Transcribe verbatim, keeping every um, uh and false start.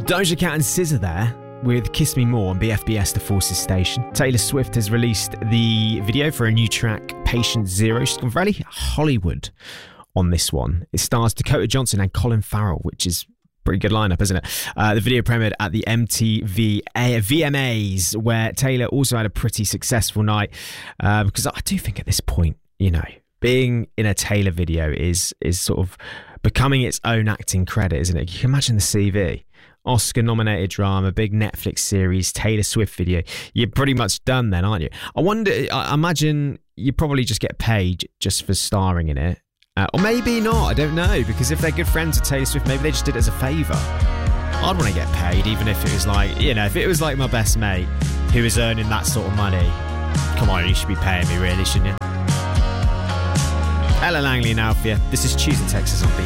Doja Cat and S Z A there with Kiss Me More on B F B S The Forces station. Taylor Swift has released the video for a new track, Patient Zero. She's gone very Hollywood on this one. It stars Dakota Johnson and Colin Farrell, which is pretty good lineup, isn't it? Uh, the video premiered at the M T V A- V M As, where Taylor also had a pretty successful night. Uh, because I do think at this point, you know, being in a Taylor video is is sort of becoming its own acting credit, isn't it? You can imagine the C V. Oscar-nominated drama, big Netflix series, Taylor Swift video. You're pretty much done then, aren't you? I wonder, I imagine you probably just get paid just for starring in it. Uh, or maybe not, I don't know. Because if they're good friends with Taylor Swift, maybe they just did it as a favour. I'd want to get paid, even if it was like, you know, if it was like my best mate who was earning that sort of money. Come on, you should be paying me really, shouldn't you? Ella Langley now for you. This is Tuesday Texas on B